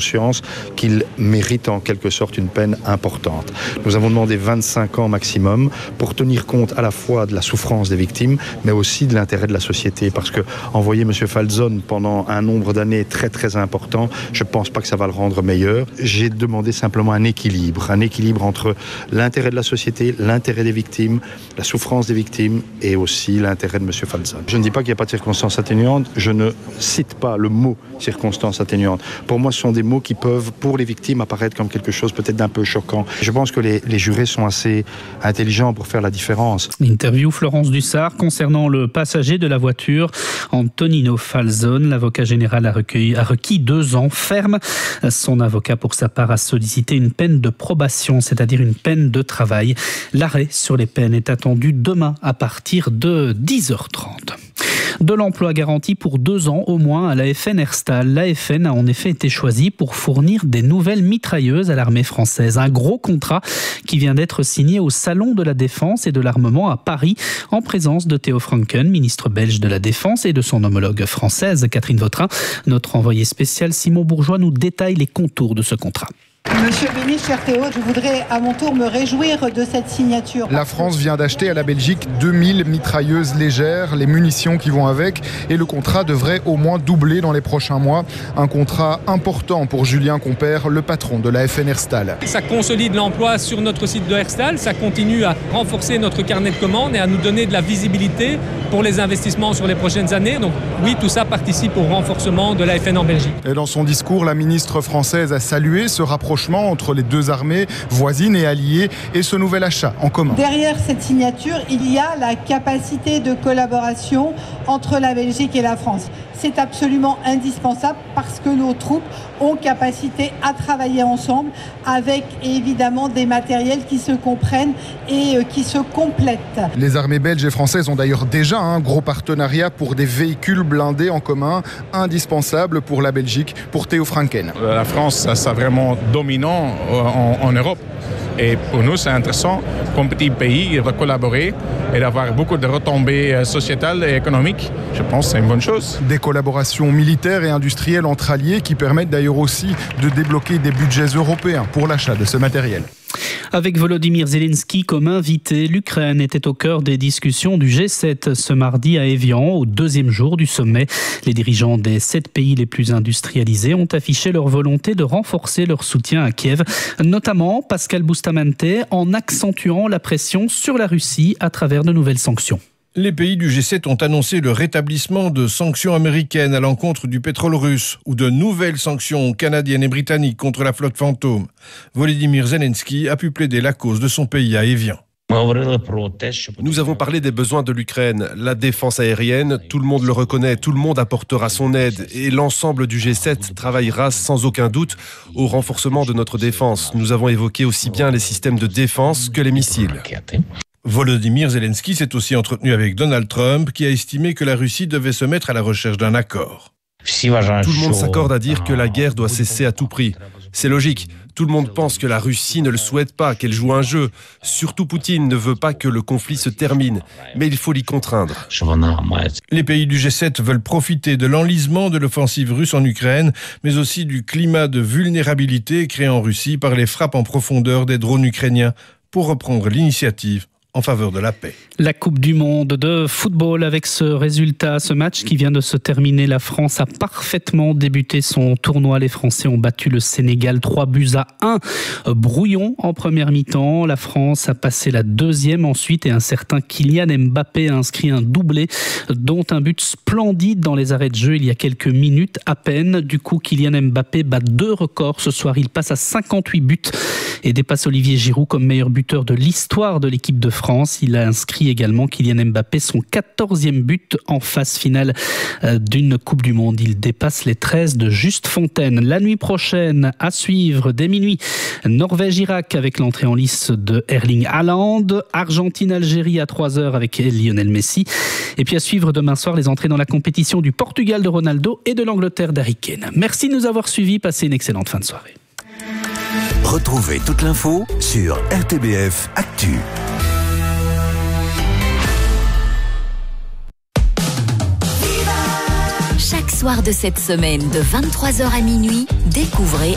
conscience qu'ils méritent en quelque sorte une peine importante. Nous avons demandé 25 ans maximum pour tenir compte à la fois de la souffrance des victimes, mais aussi de l'intérêt de la société. Parce que envoyer M. Falzon pendant un nombre d'années très très important, je ne pense pas que ça va le rendre meilleur. J'ai demandé simplement un équilibre entre l'intérêt de la société, l'intérêt des victimes, la souffrance des victimes et aussi l'intérêt de M. Falzon. Je ne dis pas qu'il n'y a pas de circonstances atténuantes, je ne cite pas le mot circonstances atténuantes. Pour moi, ce sont des mots qui peuvent, pour les victimes, apparaître comme quelque chose peut-être d'un peu choquant. Je pense que les jurés sont assez intelligents pour faire la différence. Interview Florence Dussart concernant le passager de la voiture, Antonino Falzon. L'avocat général a requis 2 ans ferme. Son avocat, pour sa part, a sollicité une peine de probation, c'est-à-dire une peine de travail. L'arrêt sur les peines est attendu demain à partir de 10h30. De l'emploi garanti pour 2 ans au moins à l'AFN Herstal. L'AFN a en effet été choisie pour fournir des nouvelles mitrailleuses à l'armée française. Un gros contrat qui vient d'être signé au Salon de la Défense et de l'Armement à Paris, en présence de Theo Franken, ministre belge de la Défense, et de son homologue française, Catherine Vautrin. Notre envoyé spécial Simon Bourgeois nous détaille les contours de ce contrat. Monsieur le ministre, cher Théo, je voudrais à mon tour me réjouir de cette signature. La France vient d'acheter à la Belgique 2000 mitrailleuses légères, les munitions qui vont avec, et le contrat devrait au moins doubler dans les prochains mois. Un contrat important pour Julien Compère, le patron de la FN Herstal. Ça consolide l'emploi sur notre site de Herstal, ça continue à renforcer notre carnet de commandes et à nous donner de la visibilité pour les investissements sur les prochaines années. Donc oui, tout ça participe au renforcement de la FN en Belgique. Et dans son discours, la ministre française a salué ce rapprochement entre les 2 armées voisines et alliées et ce nouvel achat en commun. Derrière cette signature, il y a la capacité de collaboration entre la Belgique et la France. C'est absolument indispensable parce que nos troupes ont capacité à travailler ensemble avec évidemment des matériels qui se comprennent et qui se complètent. Les armées belges et françaises ont d'ailleurs déjà un gros partenariat pour des véhicules blindés en commun, indispensable pour la Belgique, pour Theo Franken. La France, c'est vraiment dominant en Europe. Et pour nous, c'est intéressant, comme petit pays, de collaborer et d'avoir beaucoup de retombées sociétales et économiques. Je pense que c'est une bonne chose. Des collaborations militaires et industrielles entre alliés qui permettent d'ailleurs aussi de débloquer des budgets européens pour l'achat de ce matériel. Avec Volodymyr Zelensky comme invité, l'Ukraine était au cœur des discussions du G7 ce mardi à Évian, au 2e jour du sommet. Les dirigeants des 7 pays les plus industrialisés ont affiché leur volonté de renforcer leur soutien à Kiev, notamment Pascal Bustamante, en accentuant la pression sur la Russie à travers de nouvelles sanctions. Les pays du G7 ont annoncé le rétablissement de sanctions américaines à l'encontre du pétrole russe ou de nouvelles sanctions canadiennes et britanniques contre la flotte fantôme. Volodymyr Zelensky a pu plaider la cause de son pays à Évian. Nous avons parlé des besoins de l'Ukraine, la défense aérienne, tout le monde le reconnaît, tout le monde apportera son aide et l'ensemble du G7 travaillera sans aucun doute au renforcement de notre défense. Nous avons évoqué aussi bien les systèmes de défense que les missiles. Volodymyr Zelensky s'est aussi entretenu avec Donald Trump qui a estimé que la Russie devait se mettre à la recherche d'un accord. Tout le monde s'accorde à dire que la guerre doit cesser à tout prix. C'est logique. Tout le monde pense que la Russie ne le souhaite pas, qu'elle joue un jeu. Surtout Poutine ne veut pas que le conflit se termine. Mais il faut l'y contraindre. Les pays du G7 veulent profiter de l'enlisement de l'offensive russe en Ukraine, mais aussi du climat de vulnérabilité créé en Russie par les frappes en profondeur des drones ukrainiens pour reprendre l'initiative en faveur de la paix. La Coupe du Monde de football avec ce résultat, ce match qui vient de se terminer. La France a parfaitement débuté son tournoi. Les Français ont battu le Sénégal 3-1. Brouillon en première mi-temps. La France a passé la 2e ensuite et un certain Kylian Mbappé a inscrit un doublé, dont un but splendide dans les arrêts de jeu il y a quelques minutes à peine. Du coup, Kylian Mbappé bat 2 records ce soir. Il passe à 58 buts et dépasse Olivier Giroud comme meilleur buteur de l'histoire de l'équipe de France. Il a inscrit également, Kylian Mbappé, son 14e but en phase finale d'une Coupe du Monde. Il dépasse les 13 de Juste Fontaine. La nuit prochaine, à suivre dès minuit, Norvège-Irak avec l'entrée en lice de Erling Haaland, Argentine-Algérie à 3h avec Lionel Messi. Et puis à suivre demain soir, les entrées dans la compétition du Portugal de Ronaldo et de l'Angleterre d'Harry Kane. Merci de nous avoir suivis. Passez une excellente fin de soirée. Retrouvez toute l'info sur RTBF Actu. Chaque soir de cette semaine, de 23h à minuit, découvrez